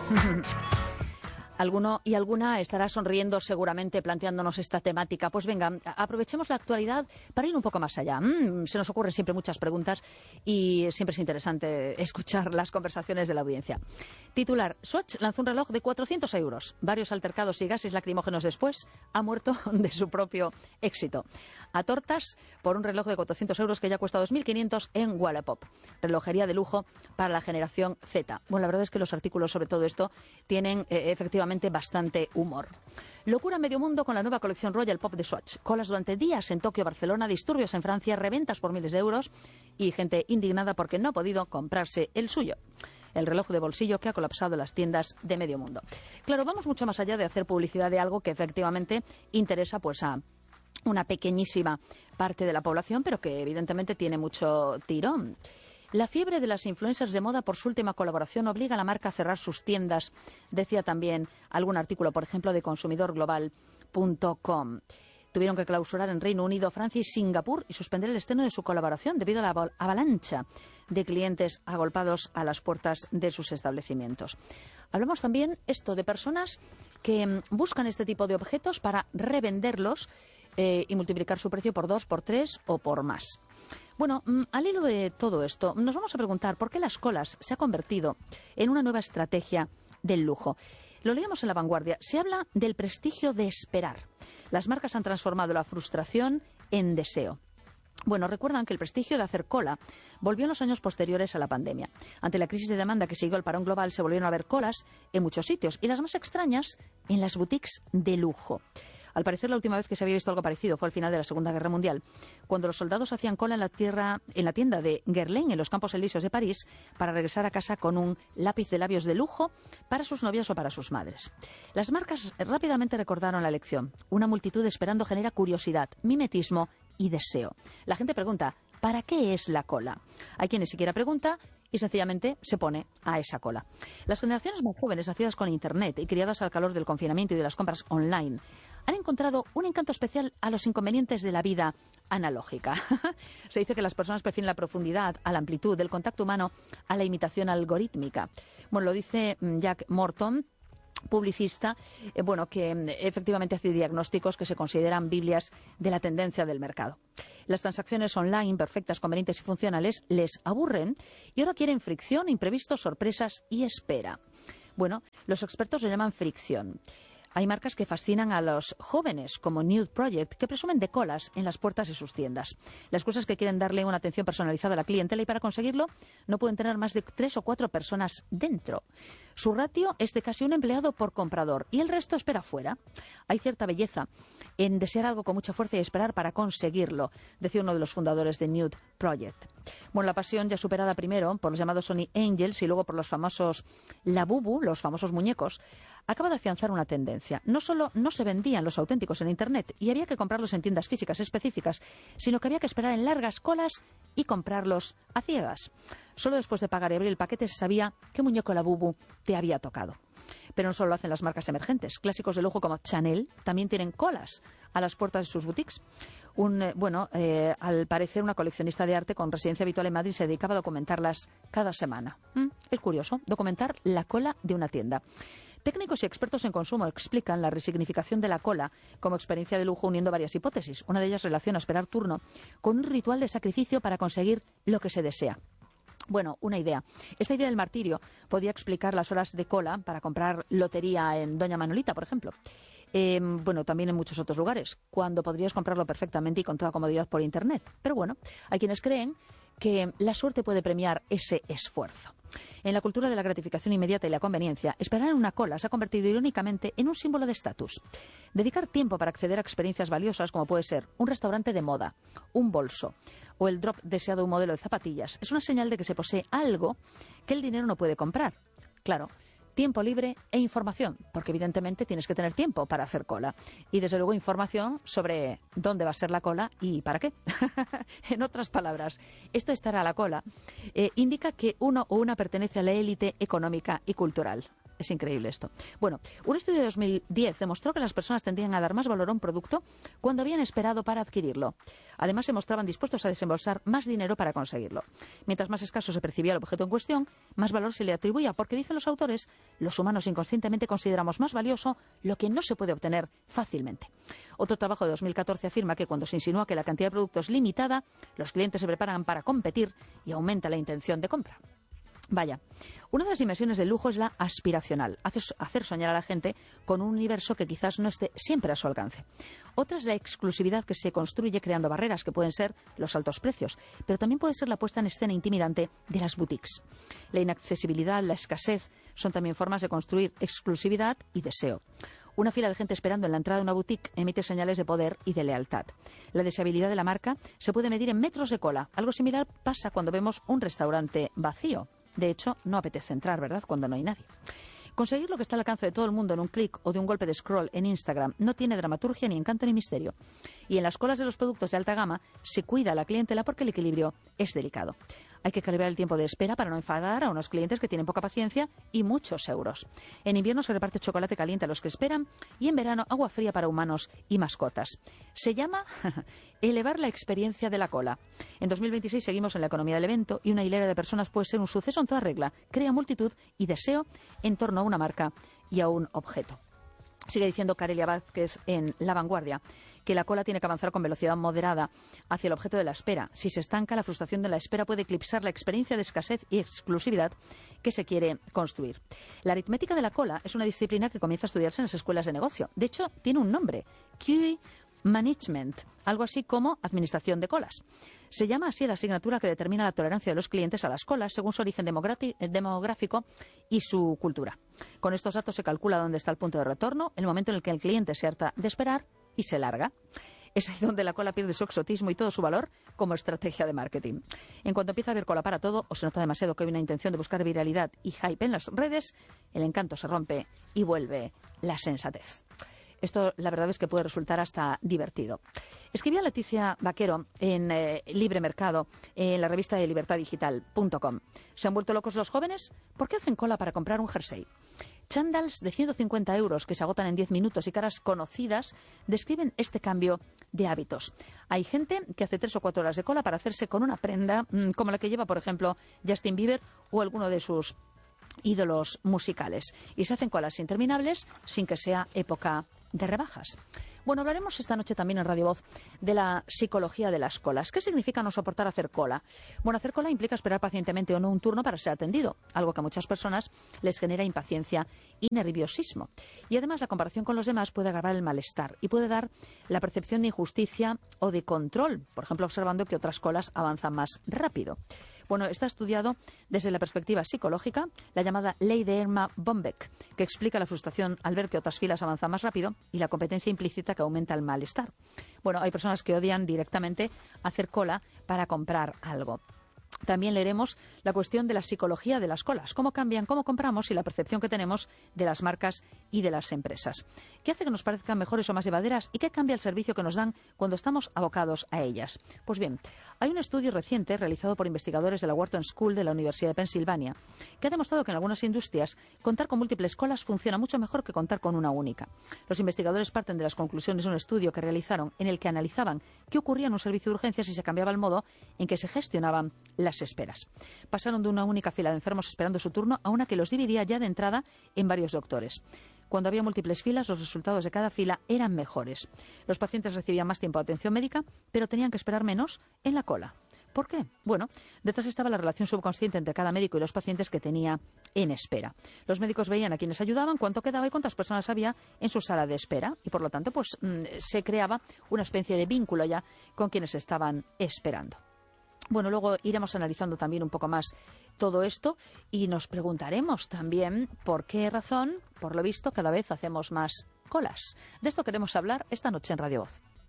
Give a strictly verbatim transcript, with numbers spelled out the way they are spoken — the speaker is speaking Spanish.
Alguno y alguna estará sonriendo seguramente planteándonos esta temática. Pues venga, aprovechemos la actualidad para ir un poco más allá. Mm, se nos ocurren siempre muchas preguntas y siempre es interesante escuchar las conversaciones de la audiencia. Titular: Swatch lanzó un reloj de cuatrocientos euros. Varios altercados y gases lacrimógenos después, ha muerto de su propio éxito. A tortas por un reloj de cuatrocientos euros que ya cuesta dos mil quinientos en Wallapop. Relojería de lujo para la generación Z. Bueno, la verdad es que los artículos sobre todo esto tienen eh, efectivamente bastante humor. Locura en medio mundo con la nueva colección Royal Pop de Swatch. Colas durante días en Tokio, Barcelona, disturbios en Francia, reventas por miles de euros y gente indignada porque no ha podido comprarse el suyo. El reloj de bolsillo que ha colapsado las tiendas de medio mundo. Claro, vamos mucho más allá de hacer publicidad de algo que efectivamente interesa pues a una pequeñísima parte de la población, pero que evidentemente tiene mucho tirón. La fiebre de las influencers de moda por su última colaboración obliga a la marca a cerrar sus tiendas, decía también algún artículo, por ejemplo, de consumidor global punto com. Tuvieron que clausurar en Reino Unido, Francia y Singapur y suspender el estreno de su colaboración debido a la avalancha de clientes agolpados a las puertas de sus establecimientos. Hablamos también esto de personas que buscan este tipo de objetos para revenderlos eh, y multiplicar su precio por dos, por tres o por más. Bueno, al hilo de todo esto, nos vamos a preguntar por qué las colas se ha convertido en una nueva estrategia del lujo. Lo leemos en La Vanguardia. Se habla del prestigio de esperar. Las marcas han transformado la frustración en deseo. Bueno, recuerdan que el prestigio de hacer cola volvió en los años posteriores a la pandemia. Ante la crisis de demanda que siguió el parón global, se volvieron a ver colas en muchos sitios y las más extrañas en las boutiques de lujo. Al parecer, la última vez que se había visto algo parecido fue al final de la Segunda Guerra Mundial, cuando los soldados hacían cola en la, tierra, en la tienda de Guerlain, en los Campos Elíseos de París, para regresar a casa con un lápiz de labios de lujo para sus novias o para sus madres. Las marcas rápidamente recordaron la lección. Una multitud esperando genera curiosidad, mimetismo y deseo. La gente pregunta, ¿para qué es la cola? Hay quien ni siquiera pregunta y sencillamente se pone a esa cola. Las generaciones más jóvenes, nacidas con Internet y criadas al calor del confinamiento y de las compras online, han encontrado un encanto especial a los inconvenientes de la vida analógica. Se dice que las personas prefieren la profundidad a la amplitud del contacto humano a la imitación algorítmica. Bueno, lo dice Jack Morton, publicista, eh, bueno, que eh, efectivamente hace diagnósticos que se consideran biblias de la tendencia del mercado. Las transacciones online, perfectas, convenientes y funcionales, les aburren y ahora quieren fricción, imprevistos, sorpresas y espera. Bueno, los expertos lo llaman fricción. Hay marcas que fascinan a los jóvenes, como Nude Project, que presumen de colas en las puertas de sus tiendas. La excusa es que quieren darle una atención personalizada a la clientela y para conseguirlo no pueden tener más de tres o cuatro personas dentro. Su ratio es de casi un empleado por comprador y el resto espera fuera. Hay cierta belleza en desear algo con mucha fuerza y esperar para conseguirlo, decía uno de los fundadores de Nude Project. Bueno, la pasión ya superada primero por los llamados Sony Angels y luego por los famosos Labubu, los famosos muñecos, acaba de afianzar una tendencia. No solo no se vendían los auténticos en Internet y había que comprarlos en tiendas físicas específicas, sino que había que esperar en largas colas y comprarlos a ciegas. Solo después de pagar y abrir el paquete se sabía qué muñeco Labubu te había tocado. Pero no solo lo hacen las marcas emergentes. Clásicos de lujo como Chanel también tienen colas a las puertas de sus boutiques. Un, eh, bueno, eh, al parecer una coleccionista de arte con residencia habitual en Madrid se dedicaba a documentarlas cada semana. ¿Mm? Es curioso, documentar la cola de una tienda. Técnicos y expertos en consumo explican la resignificación de la cola como experiencia de lujo uniendo varias hipótesis. Una de ellas relaciona esperar turno con un ritual de sacrificio para conseguir lo que se desea. Bueno, una idea. Esta idea del martirio podía explicar las horas de cola para comprar lotería en Doña Manolita, por ejemplo. Eh, bueno, también en muchos otros lugares, cuando podrías comprarlo perfectamente y con toda comodidad por Internet. Pero bueno, hay quienes creen que la suerte puede premiar ese esfuerzo. En la cultura de la gratificación inmediata y la conveniencia, esperar en una cola se ha convertido irónicamente en un símbolo de estatus. Dedicar tiempo para acceder a experiencias valiosas como puede ser un restaurante de moda, un bolso o el drop deseado de un modelo de zapatillas es una señal de que se posee algo que el dinero no puede comprar. Claro, tiempo libre e información, porque evidentemente tienes que tener tiempo para hacer cola. Y desde luego información sobre dónde va a ser la cola y para qué. En otras palabras, esto estar a la cola eh, indica que uno o una pertenece a la élite económica y cultural. Es increíble esto. Bueno, un estudio de dos mil diez demostró que las personas tendían a dar más valor a un producto cuando habían esperado para adquirirlo. Además, se mostraban dispuestos a desembolsar más dinero para conseguirlo. Mientras más escaso se percibía el objeto en cuestión, más valor se le atribuía, porque, dicen los autores, los humanos inconscientemente consideramos más valioso lo que no se puede obtener fácilmente. Otro trabajo de dos mil catorce afirma que cuando se insinúa que la cantidad de productos es limitada, los clientes se preparan para competir y aumenta la intención de compra. Vaya, una de las dimensiones del lujo es la aspiracional, hacer soñar a la gente con un universo que quizás no esté siempre a su alcance. Otra es la exclusividad, que se construye creando barreras, que pueden ser los altos precios, pero también puede ser la puesta en escena intimidante de las boutiques. La inaccesibilidad, la escasez son también formas de construir exclusividad y deseo. Una fila de gente esperando en la entrada de una boutique emite señales de poder y de lealtad. La deseabilidad de la marca se puede medir en metros de cola. Algo similar pasa cuando vemos un restaurante vacío. De hecho, no apetece entrar, ¿verdad?, cuando no hay nadie. Conseguir lo que está al alcance de todo el mundo en un clic o de un golpe de scroll en Instagram no tiene dramaturgia, ni encanto, ni misterio. Y en las colas de los productos de alta gama se cuida a la clientela porque el equilibrio es delicado. Hay que calibrar el tiempo de espera para no enfadar a unos clientes que tienen poca paciencia y muchos euros. En invierno se reparte chocolate caliente a los que esperan y en verano agua fría para humanos y mascotas. Se llama elevar la experiencia de la cola. En dos mil veintiséis seguimos en la economía del evento y una hilera de personas puede ser un suceso en toda regla. Crea multitud y deseo en torno a una marca y a un objeto. Sigue diciendo Carelia Vázquez en La Vanguardia que la cola tiene que avanzar con velocidad moderada hacia el objeto de la espera. Si se estanca, la frustración de la espera puede eclipsar la experiencia de escasez y exclusividad que se quiere construir. La aritmética de la cola es una disciplina que comienza a estudiarse en las escuelas de negocio. De hecho, tiene un nombre, Q E Management, algo así como administración de colas. Se llama así la asignatura que determina la tolerancia de los clientes a las colas según su origen demográfico y su cultura. Con estos datos se calcula dónde está el punto de retorno, el momento en el que el cliente se harta de esperar y se larga. Es ahí donde la cola pierde su exotismo y todo su valor como estrategia de marketing. En cuanto empieza a haber cola para todo, o se nota demasiado que hay una intención de buscar viralidad y hype en las redes, el encanto se rompe y vuelve la sensatez. Esto, la verdad, es que puede resultar hasta divertido. Escribía Leticia Vaquero en eh, Libre Mercado, en la revista de libertad digital punto com. ¿Se han vuelto locos los jóvenes? ¿Por qué hacen cola para comprar un jersey? Chándals de ciento cincuenta euros que se agotan en diez minutos y caras conocidas describen este cambio de hábitos. Hay gente que hace tres o cuatro horas de cola para hacerse con una prenda mmm, como la que lleva, por ejemplo, Justin Bieber o alguno de sus ídolos musicales. Y se hacen colas interminables sin que sea época de rebajas. Bueno, hablaremos esta noche también en Radio Voz de la psicología de las colas. ¿Qué significa no soportar hacer cola? Bueno, hacer cola implica esperar pacientemente o no un turno para ser atendido, algo que a muchas personas les genera impaciencia y nerviosismo. Y además la comparación con los demás puede agravar el malestar y puede dar la percepción de injusticia o de control, por ejemplo, observando que otras colas avanzan más rápido. Bueno, está estudiado desde la perspectiva psicológica, la llamada ley de Erma Bombeck, que explica la frustración al ver que otras filas avanzan más rápido y la competencia implícita que aumenta el malestar. Bueno, hay personas que odian directamente hacer cola para comprar algo. También leeremos la cuestión de la psicología de las colas, cómo cambian, cómo compramos y la percepción que tenemos de las marcas y de las empresas. ¿Qué hace que nos parezcan mejores o más llevaderas y qué cambia el servicio que nos dan cuando estamos abocados a ellas? Pues bien, hay un estudio reciente realizado por investigadores de la Wharton School de la Universidad de Pensilvania que ha demostrado que en algunas industrias contar con múltiples colas funciona mucho mejor que contar con una única. Los investigadores parten de las conclusiones de un estudio que realizaron en el que analizaban qué ocurría en un servicio de urgencias si se cambiaba el modo en que se gestionaban las esperas. Pasaron de una única fila de enfermos esperando su turno a una que los dividía ya de entrada en varios doctores. Cuando había múltiples filas, los resultados de cada fila eran mejores. Los pacientes recibían más tiempo de atención médica, pero tenían que esperar menos en la cola. ¿Por qué? Bueno, detrás estaba la relación subconsciente entre cada médico y los pacientes que tenía en espera. Los médicos veían a quienes ayudaban, cuánto quedaba y cuántas personas había en su sala de espera. Y por lo tanto, pues se creaba una especie de vínculo ya con quienes estaban esperando. Bueno, luego iremos analizando también un poco más todo esto y nos preguntaremos también por qué razón, por lo visto, cada vez hacemos más colas. De esto queremos hablar esta noche en Radio Voz.